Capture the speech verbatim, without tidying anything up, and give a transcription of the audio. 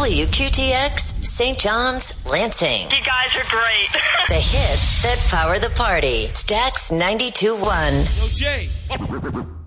W Q T X, Saint John's, Lansing. You guys are great. The hits that power the party. Stax ninety-two point one. Yo, Jay.